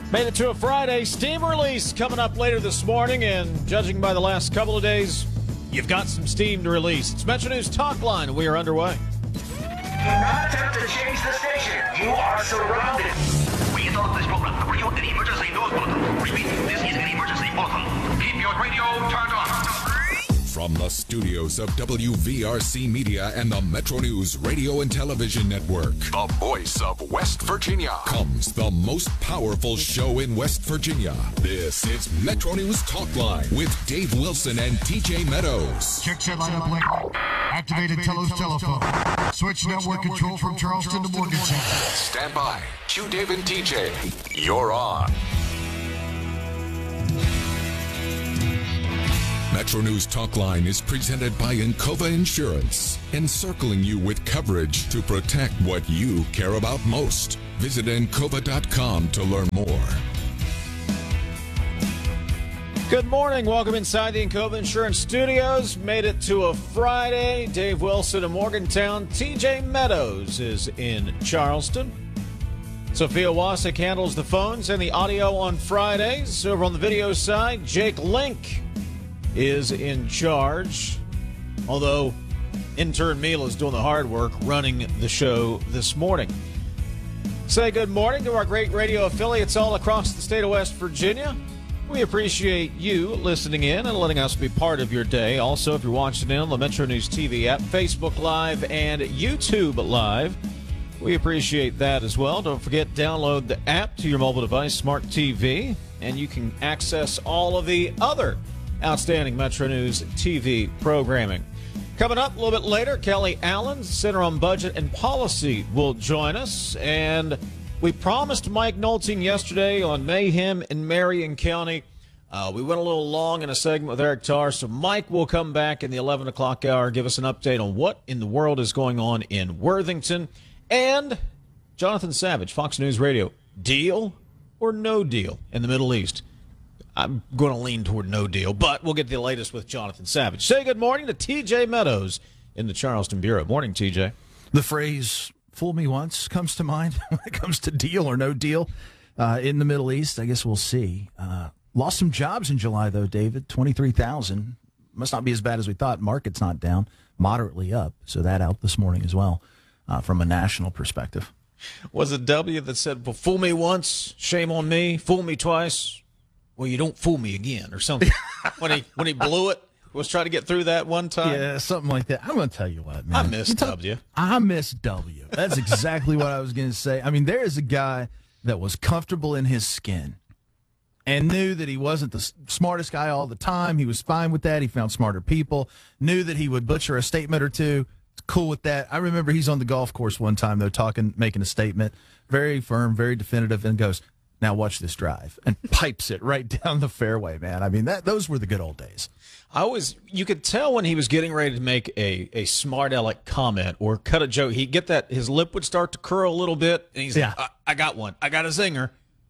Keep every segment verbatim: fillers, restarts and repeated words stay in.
Made it to a Friday. Steam release coming up later this morning, and judging by the last couple of days, you've got some steam to release. It's Metro News Talk Line, and we are underway. Do not attempt to change the station. You are surrounded. We interrupt this program to bring you an emergency news bulletin. Repeat, this is an emergency bulletin. Keep your radio turned on. From the studios of W V R C Media and the Metro News Radio and Television Network, the voice of West Virginia, comes the most powerful show in West Virginia. This is Metro News Talk Line with Dave Wilson and T J Meadows. Check set lineup link. Activated Telos telephone. Switch network control from Charleston to Morgantown. Stand by. Q Dave and T J. You're on. Metro News Talk Line is presented by Encova Insurance, encircling you with coverage to protect what you care about most. Visit encova dot com to learn more. Good morning. Welcome inside the Encova Insurance Studios. Made it to a Friday. Dave Wilson in Morgantown. T J Meadows is in Charleston. Sophia Wasik handles the phones and the audio on Fridays. Over on the video side, Jake Link is in charge, although intern Mila is doing the hard work running the show this morning. Say good morning to our great radio affiliates all across the state of West Virginia. We appreciate you listening in and letting us be part of your day. Also, if you're watching in on the Metro News T V app, Facebook Live, and YouTube Live, we appreciate that as well. Don't forget, download the app to your mobile device, Smart T V, and you can access all of the other outstanding Metro News T V programming. Coming up a little bit later, Kelly Allen, Center on Budget and Policy, will join us. And we promised Mike Nolting yesterday on Mayhem in Marion County. Uh, we went a little long in a segment with Eric Tarr, so Mike will come back in the eleven o'clock hour, give us an update on what in the world is going on in Worthington. And Jonathan Savage, Fox News Radio, deal or no deal in the Middle East? I'm going to lean toward no deal, but we'll get the latest with Jonathan Savage. Say good morning to T J Meadows in the Charleston Bureau. Morning, T J. The phrase "fool me once" comes to mind when it comes to deal or no deal uh, in the Middle East. I guess we'll see. Uh, lost some jobs in July, though, David. twenty-three thousand. Must not be as bad as we thought. Market's not down, moderately up. So that out this morning as well uh, from a national perspective. Was it W that said, well, fool me once, shame on me, fool me twice? Well, you don't fool me again, or something. when he when he blew it, was trying to get through that one time. Yeah, something like that. I'm going to tell you what, man. I miss talk, W. I miss W. That's exactly what I was going to say. I mean, there is a guy that was comfortable in his skin and knew that he wasn't the smartest guy all the time. He was fine with that. He found smarter people, knew that he would butcher a statement or two. Cool with that. I remember he's on the golf course one time, though, talking, making a statement, very firm, very definitive, and goes, "Now watch this drive," and pipes it right down the fairway, man. I mean, that those were the good old days. I always, you could tell when he was getting ready to make a, a smart aleck comment or cut a joke, he'd get that, his lip would start to curl a little bit, and he's yeah. like, I, I got one. I got a zinger.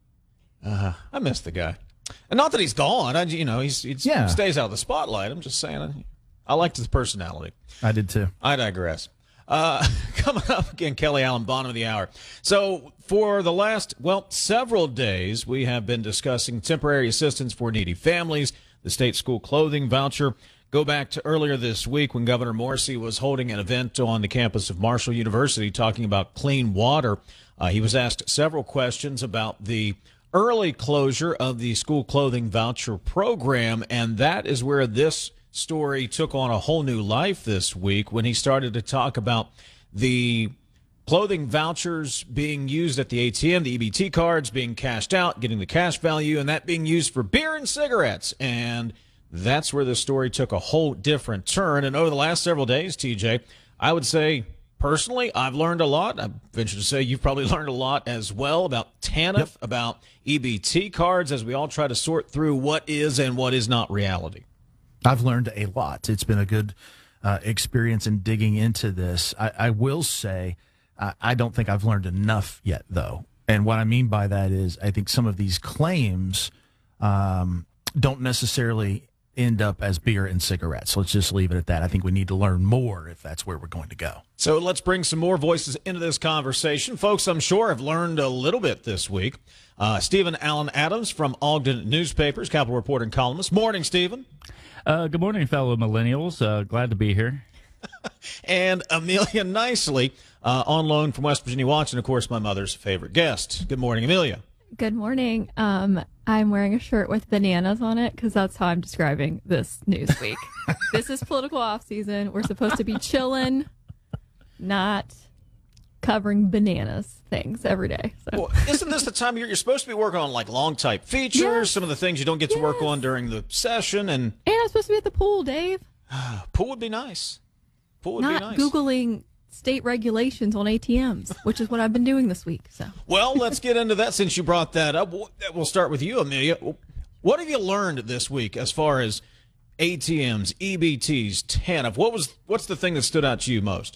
Uh, I miss the guy. And not that he's gone. I, you know, he's, he yeah. stays out of the spotlight. I'm just saying, I liked his personality. I did too. I digress. Uh, coming up again, Kelly Allen, bottom of the hour. So for the last, well, several days, we have been discussing temporary assistance for needy families, the state school clothing voucher. Go back to earlier this week when Governor Morrisey was holding an event on the campus of Marshall University talking about clean water. Uh, he was asked several questions about the early closure of the school clothing voucher program, and that is where this story took on a whole new life this week when he started to talk about the clothing vouchers being used at the A T M, the E B T cards being cashed out, getting the cash value, and that being used for beer and cigarettes. And that's where the story took a whole different turn. And over the last several days, T J, I would say personally, I've learned a lot. I venture to say you've probably learned a lot as well about TANF, yep. about E B T cards, as we all try to sort through what is and what is not reality. I've learned a lot. It's been a good uh, experience in digging into this. I, I will say I, I don't think I've learned enough yet, though. And what I mean by that is I think some of these claims um, don't necessarily end up as beer and cigarettes. Let's just leave it at that. I think we need to learn more if that's where we're going to go. So let's bring some more voices into this conversation. Folks, I'm sure have learned a little bit this week. Uh, Stephen Allen Adams from Ogden Newspapers, Capitol Reporter and columnist. Morning, Stephen. Uh, good morning, fellow millennials. Uh, glad to be here. And Amelia Nicely, uh, on loan from West Virginia Watch, and, of course, my mother's favorite guest. Good morning, Amelia. Good morning. Um, I'm wearing a shirt with bananas on it because that's how I'm describing this news week. This is political off season. We're supposed to be chilling, not covering bananas things every day. So. Well, isn't this the time of year you're supposed to be working on like long type features, yes. some of the things you don't get to yes. work on during the session, and and I'm supposed to be at the pool, Dave. Pool would be nice. Pool would not be nice. Googling state regulations on A T Ms, which is what I've been doing this week. So, well, let's get into that since you brought that up. We'll start with you, Amelia. What have you learned this week as far as A T Ms, E B Ts, TANF? What was what's the thing that stood out to you most?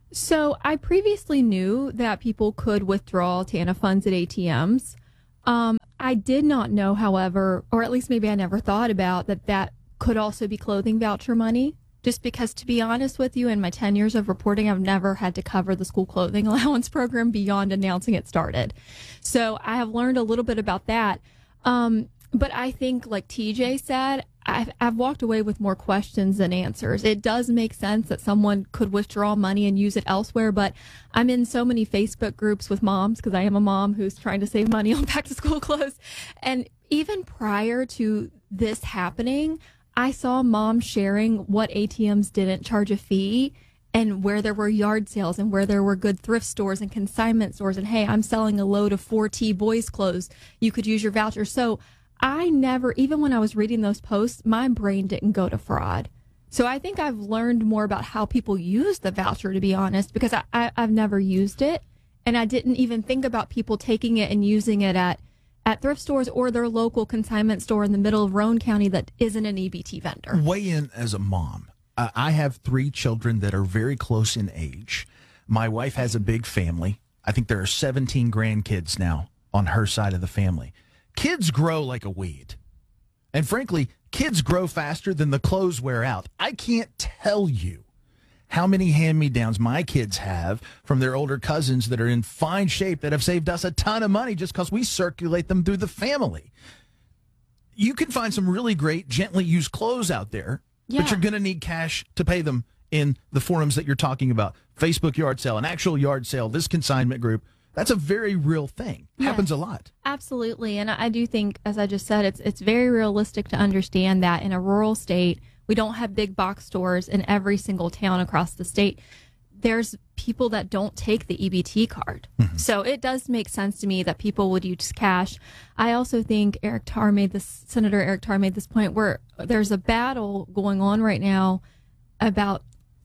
So I previously knew that people could withdraw TANF funds at A T Ms. Um, I did not know, however, or at least maybe I never thought about that that could also be clothing voucher money. Just because, to be honest with you, in my ten years of reporting, I've never had to cover the school clothing allowance program beyond announcing it started. So I have learned a little bit about that. Um, but I think, like T J said, I've, I've walked away with more questions than answers. It does make sense that someone could withdraw money and use it elsewhere, but I'm in so many Facebook groups with moms, because I am a mom who's trying to save money on back-to-school clothes. And even prior to this happening, I saw moms sharing what A T Ms didn't charge a fee and where there were yard sales and where there were good thrift stores and consignment stores. And, hey, I'm selling a load of four T boys clothes. You could use your voucher. So I never, even when I was reading those posts, my brain didn't go to fraud. So I think I've learned more about how people use the voucher, to be honest, because I, I, I've never used it. And I didn't even think about people taking it and using it at at thrift stores or their local consignment store in the middle of Roane County that isn't an E B T vendor. Weigh in as a mom. Uh, I have three children that are very close in age. My wife has a big family. I think there are seventeen grandkids now on her side of the family. Kids grow like a weed. And frankly, kids grow faster than the clothes wear out. I can't tell you how many hand-me-downs my kids have from their older cousins that are in fine shape that have saved us a ton of money just because we circulate them through the family. You can find some really great gently used clothes out there, yeah. but you're going to need cash to pay them in the forums that you're talking about. Facebook yard sale, an actual yard sale, this consignment group. That's a very real thing. Yeah, happens a lot. Absolutely. And I do think, as I just said, it's it's very realistic to understand that in a rural state, we don't have big box stores in every single town across the state. There's people that don't take the E B T card. Mm-hmm. So it does make sense to me that people would use cash. I also think Eric Tarr made this, Senator Eric Tarr made this point where there's a battle going on right now about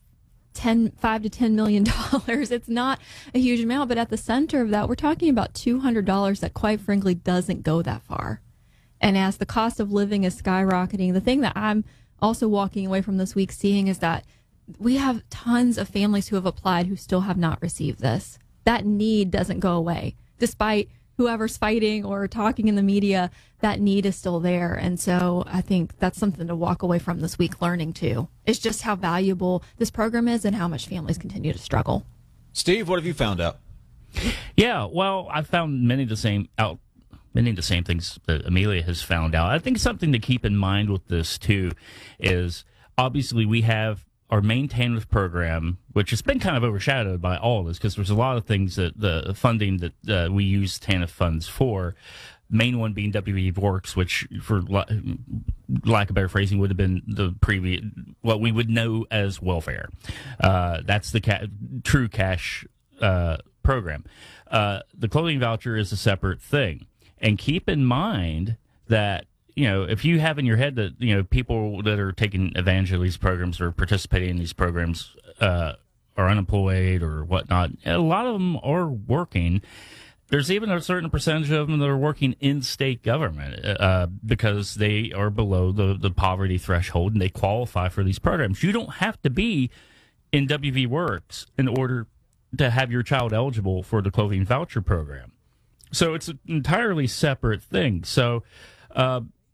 ten, five to ten million dollars. It's not a huge amount, but at the center of that, we're talking about two hundred dollars that quite frankly doesn't go that far. And as the cost of living is skyrocketing, the thing that I'm also walking away from this week seeing is that we have tons of families who have applied who still have not received this. That need doesn't go away. Despite whoever's fighting or talking in the media, that need is still there. And so I think that's something to walk away from this week learning too. It's just how valuable this program is and how much families continue to struggle. Steve, what have you found out? Yeah, well, I found many of the same out many of the same things that Amelia has found out. I think something to keep in mind with this, too, is obviously we have our main TANF program, which has been kind of overshadowed by all of this because there's a lot of things that the funding that uh, we use TANF funds for. Main one being W V Works, which, for lack of better phrasing, would have been the previous, what we would know as welfare. Uh, that's the ca- true cash uh, program. Uh, the clothing voucher is a separate thing. And keep in mind that, you know, if you have in your head that, you know, people that are taking advantage of these programs or participating in these programs uh, are unemployed or whatnot, a lot of them are working. There's even a certain percentage of them that are working in state government uh, because they are below the, the poverty threshold and they qualify for these programs. You don't have to be in W V Works in order to have your child eligible for the clothing voucher program. So it's an entirely separate thing. So uh,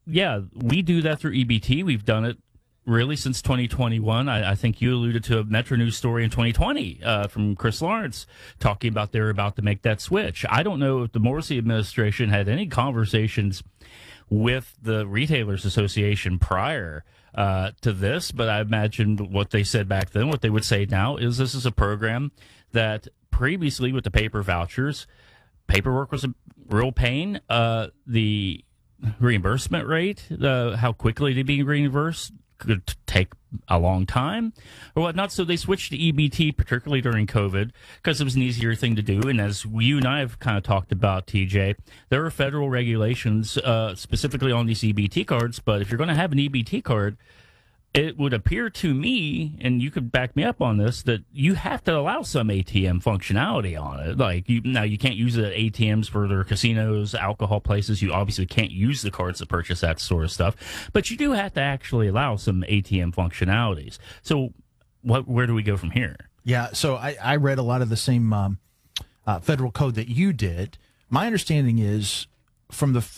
yeah, we do that through E B T. We've done it really since twenty twenty-one. I, I think you alluded to a Metro News story in twenty twenty uh, from Chris Lawrence talking about they're about to make that switch. I don't know if the Morrissey administration had any conversations with the Retailers Association prior uh, to this, but I imagine what they said back then, what they would say now is this is a program that previously with the paper vouchers, paperwork was a real pain. Uh, the reimbursement rate, uh, how quickly they'd be reimbursed, could take a long time or whatnot. So they switched to E B T, particularly during COVID, because it was an easier thing to do. And as you and I have kind of talked about, T J, there are federal regulations uh, specifically on these E B T cards. But if you're going to have an E B T card, it would appear to me, and you could back me up on this, that you have to allow some A T M functionality on it. Like you, now, you can't use it at A T Ms for their casinos, alcohol places. You obviously can't use the cards to purchase that sort of stuff, but you do have to actually allow some A T M functionalities. So, what? Where do we go from here? Yeah, so I, I read a lot of the same um, uh, federal code that you did. My understanding is from the